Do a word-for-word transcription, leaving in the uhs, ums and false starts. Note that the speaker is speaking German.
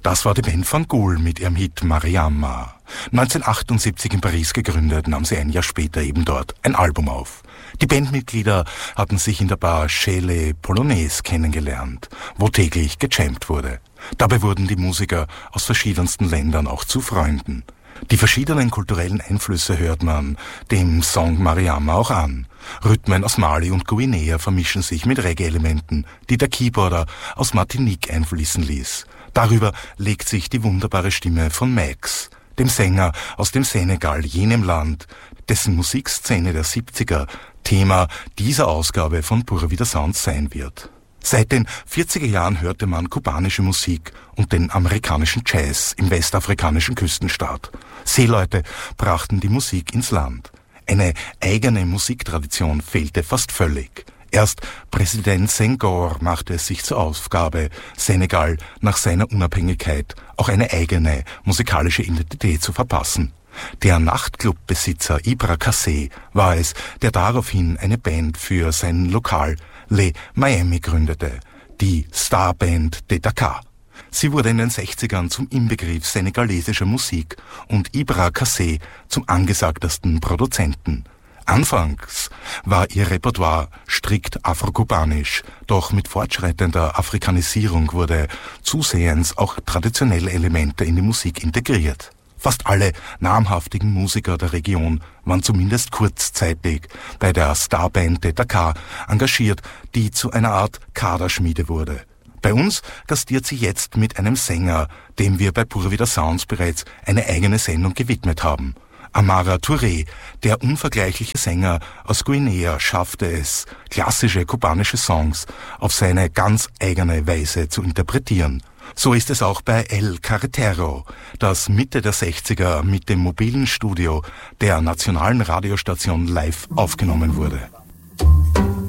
Das war die Band van Gool mit ihrem Hit Mariama. neunzehnhundertachtundsiebzig in Paris gegründet, nahm sie ein Jahr später eben dort ein Album auf. Die Bandmitglieder hatten sich in der Bar Chez les Polonais kennengelernt, wo täglich gejammt wurde. Dabei wurden die Musiker aus verschiedensten Ländern auch zu Freunden. Die verschiedenen kulturellen Einflüsse hört man dem Song Mariama auch an. Rhythmen aus Mali und Guinea vermischen sich mit Reggae-Elementen, die der Keyboarder aus Martinique einfließen ließ. Darüber legt sich die wunderbare Stimme von Max, dem Sänger aus dem Senegal, jenem Land, dessen Musikszene der siebziger Thema dieser Ausgabe von Pura Vida Sound sein wird. Seit den vierziger Jahren hörte man kubanische Musik und den amerikanischen Jazz im westafrikanischen Küstenstaat. Seeleute brachten die Musik ins Land. Eine eigene Musiktradition fehlte fast völlig. Erst Präsident Senghor machte es sich zur Aufgabe, Senegal nach seiner Unabhängigkeit auch eine eigene musikalische Identität zu verpassen. Der Nachtclubbesitzer Ibra Kassé war es, der daraufhin eine Band für sein Lokal Les Miami gründete, die Starband de Dakar. Sie wurde in den sechzigern zum Inbegriff senegalesischer Musik und Ibra Kassé zum angesagtesten Produzenten. Anfangs war ihr Repertoire strikt afrokubanisch, doch mit fortschreitender Afrikanisierung wurde zusehends auch traditionelle Elemente in die Musik integriert. Fast alle namhaftigen Musiker der Region waren zumindest kurzzeitig bei der Starband de Dakar engagiert, die zu einer Art Kaderschmiede wurde. Bei uns gastiert sie jetzt mit einem Sänger, dem wir bei Pura Vida Sounds bereits eine eigene Sendung gewidmet haben. Amara Touré, der unvergleichliche Sänger aus Guinea, schaffte es, klassische kubanische Songs auf seine ganz eigene Weise zu interpretieren. So ist es auch bei El Carretero, das Mitte der sechziger mit dem mobilen Studio der nationalen Radiostation live aufgenommen wurde.